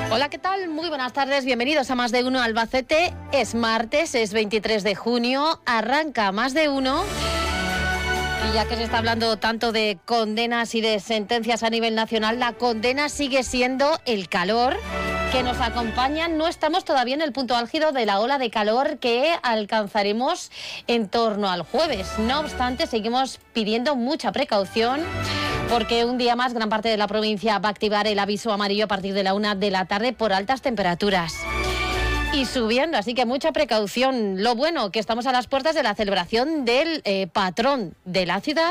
Hola, ¿qué tal? Muy buenas tardes, bienvenidos a Más de Uno Albacete. Es martes, es 23 de junio, arranca Más de Uno. Y ya que se está hablando tanto de condenas y de sentencias a nivel nacional, la condena sigue siendo el calor que nos acompaña. No estamos todavía en el punto álgido de la ola de calor que alcanzaremos en torno al jueves. No obstante, seguimos pidiendo mucha precaución, porque un día más gran parte de la provincia va a activar el aviso amarillo a partir de la 1 de la tarde por altas temperaturas. Y subiendo, así que mucha precaución. Lo bueno, que estamos a las puertas de la celebración del patrón de la ciudad.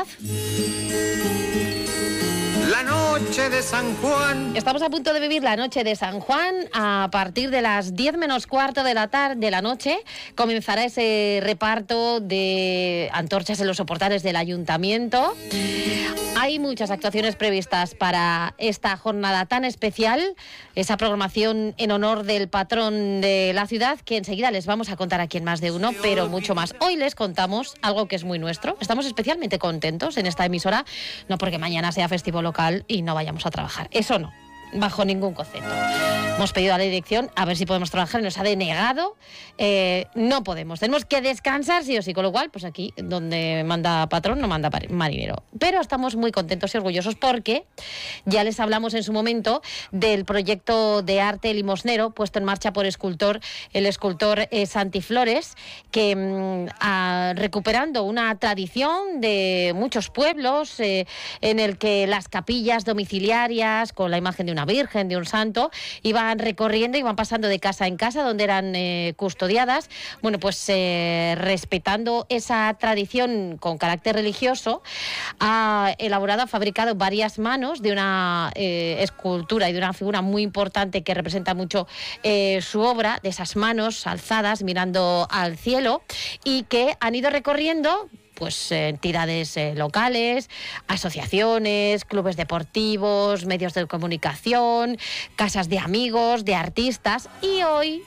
La noche de San Juan. Estamos a punto de vivir la noche de San Juan. A partir de las 10 menos cuarto de la tarde de la noche comenzará ese reparto de antorchas en los soportales del ayuntamiento. Hay muchas actuaciones previstas para esta jornada tan especial, esa programación en honor del patrón de la ciudad, que enseguida les vamos a contar aquí en Más de Uno, pero mucho más. Hoy les contamos algo que es muy nuestro. Estamos especialmente contentos en esta emisora, no porque mañana sea festivo local y no vayamos a trabajar. Eso no, bajo ningún concepto. Hemos pedido a la dirección a ver si podemos trabajar y nos ha denegado. No podemos, tenemos que descansar sí o sí, con lo cual, pues aquí donde manda patrón no manda marinero. Pero estamos muy contentos y orgullosos porque ya les hablamos en su momento del proyecto de arte limosnero puesto en marcha por el escultor Santi Flores, que recuperando una tradición de muchos pueblos en el que las capillas domiciliarias con la imagen de una virgen, de un santo, iban recorriendo y van pasando de casa en casa donde eran custodiadas. Bueno, pues respetando esa tradición con carácter religioso, ha fabricado varias manos de una escultura y de una figura muy importante que representa mucho su obra, de esas manos alzadas mirando al cielo, y que han ido recorriendo pues entidades locales, asociaciones, clubes deportivos, medios de comunicación, casas de amigos, de artistas. Y hoy,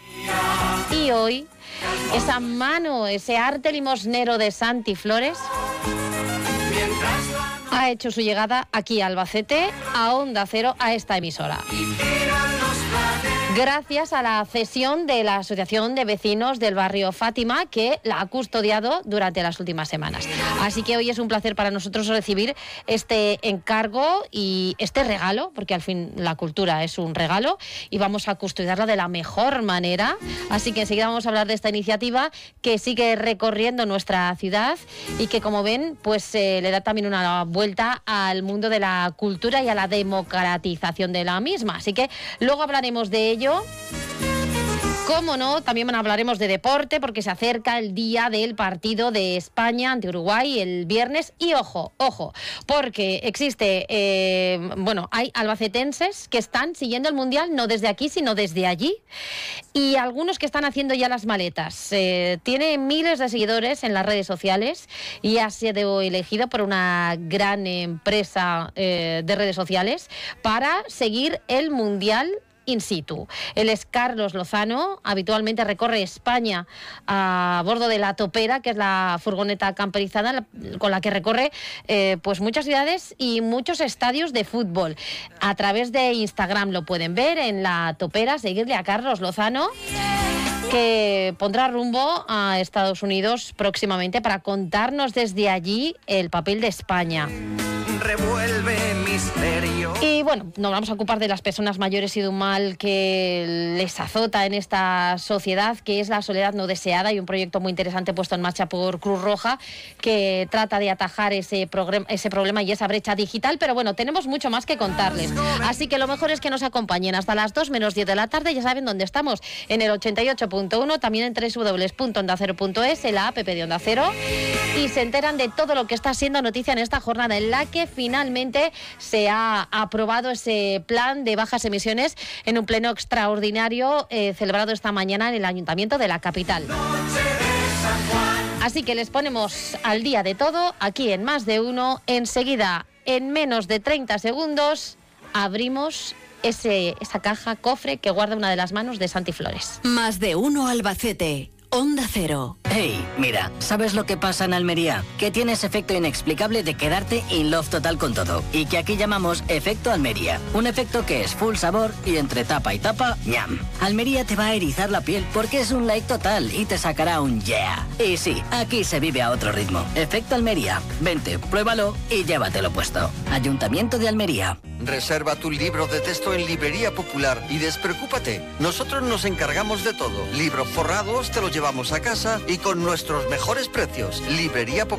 esa mano, ese arte limosnero de Santi Flores ha hecho su llegada aquí a Albacete, a Onda Cero, a esta emisora. Gracias a la cesión de la Asociación de Vecinos del Barrio Fátima, que la ha custodiado durante las últimas semanas. Así que hoy es un placer para nosotros recibir este encargo y este regalo, porque al fin la cultura es un regalo y vamos a custodiarla de la mejor manera. Así que enseguida vamos a hablar de esta iniciativa que sigue recorriendo nuestra ciudad y que, como ven, pues le da también una vuelta al mundo de la cultura y a la democratización de la misma. Así que luego hablaremos de ello. Cómo no, también hablaremos de deporte porque se acerca el día del partido de España ante Uruguay el viernes. Y ojo, porque existe, hay albacetenses que están siguiendo el Mundial no desde aquí, sino desde allí. Y algunos que están haciendo ya las maletas. Tiene miles de seguidores en las redes sociales y ha sido elegido por una gran empresa de redes sociales para seguir el Mundial in situ. Él es Carlos Lozano, habitualmente recorre España a bordo de la Topera, que es la furgoneta camperizada con la que recorre pues muchas ciudades y muchos estadios de fútbol. A través de Instagram lo pueden ver en la Topera, seguirle a Carlos Lozano, que pondrá rumbo a Estados Unidos próximamente para contarnos desde allí el papel de España. Revuelve misterio. Y bueno, nos vamos a ocupar de las personas mayores y de un mal que les azota en esta sociedad, que es la soledad no deseada, y un proyecto muy interesante puesto en marcha por Cruz Roja que trata de atajar ese problema y esa brecha digital. Pero bueno, tenemos mucho más que contarles, así que lo mejor es que nos acompañen hasta las 2 menos 10 de la tarde. Ya saben dónde estamos, en el 88.1, también en www.ondacero.es, en la app de Onda Cero, y se enteran de todo lo que está siendo noticia en esta jornada en la que finalmente se ha aprobado ese plan de bajas emisiones en un pleno extraordinario celebrado esta mañana en el Ayuntamiento de la capital. Así que les ponemos al día de todo aquí en Más de Uno. Enseguida, en menos de 30 segundos, abrimos esa caja, cofre que guarda una de las manos de Santi Flores. Más de Uno Albacete, Onda Cero. Hey, mira, ¿sabes lo que pasa en Almería? Que tienes efecto inexplicable de quedarte in love total con todo. Y que aquí llamamos efecto Almería. Un efecto que es full sabor y entre tapa y tapa, ñam. Almería te va a erizar la piel porque es un like total y te sacará un yeah. Y sí, aquí se vive a otro ritmo. Efecto Almería. Vente, pruébalo y llévatelo puesto. Ayuntamiento de Almería. Reserva tu libro de texto en Librería Popular y despreocúpate. Nosotros nos encargamos de todo. Libros forrados te los llevamos a casa y con nuestros mejores precios. Librería Popular.